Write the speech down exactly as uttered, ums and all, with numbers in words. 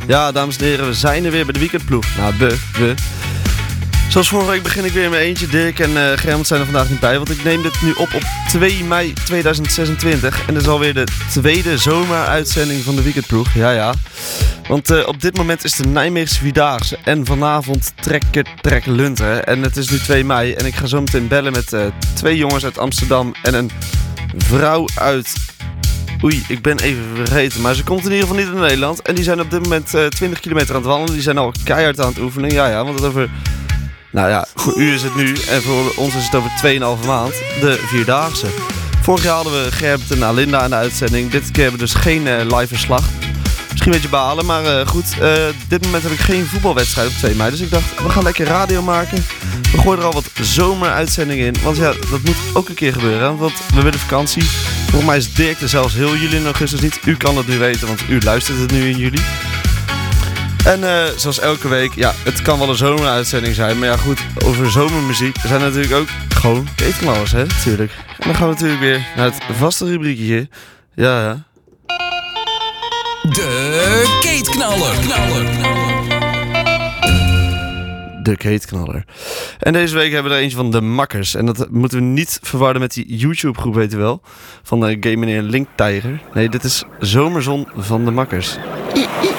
Ja, dames en heren, we zijn er weer bij de weekendploeg. Nou, we, we. Zoals vorige week begin ik weer in mijn eentje. Dirk en uh, Germant zijn er vandaag niet bij, want ik neem dit nu op op twee mei tweeduizend zesentwintig. En dat is alweer de tweede zomeruitzending van de weekendploeg. Ja, ja. Want uh, op dit moment is de Nijmeegse Vierdaagse en vanavond trekken trek lunten. En het is nu twee mei en ik ga zo meteen bellen met uh, twee jongens uit Amsterdam en een vrouw uit... Oei, ik ben even vergeten, maar ze komt in ieder geval niet in Nederland. En die zijn op dit moment uh, twintig kilometer aan het wandelen. Die zijn al keihard aan het oefenen. Ja, ja, want het over... Nou ja, voor u is het nu en voor ons is het over twee komma vijf maand de Vierdaagse. Vorig jaar hadden we Gerbert en Alinda in de uitzending. Dit keer hebben we dus geen uh, live verslag. Misschien een beetje balen, maar uh, goed. Uh, dit moment heb ik geen voetbalwedstrijd op twee mei. Dus ik dacht, we gaan lekker radio maken. We gooien er al wat zomeruitzendingen in. Want ja, dat moet ook een keer gebeuren. Want we willen vakantie. Volgens mij is Dirk er zelfs heel juli in augustus niet. U kan het nu weten, want u luistert het nu in juli. En uh, zoals elke week, ja, het kan wel een zomeruitzending zijn. Maar ja goed, over zomermuziek zijn er natuurlijk ook gewoon keetknallers, hè, natuurlijk. En dan gaan we natuurlijk weer naar het vaste rubriekje. Ja, ja. De keetknaller. Knaller. De keetknaller. En deze week hebben we er eentje van de Makkers. En dat moeten we niet verwarren met die YouTube groep, weet je wel. Van de game meneer Linktijger. Nee, dit is Zomerzon van de Makkers.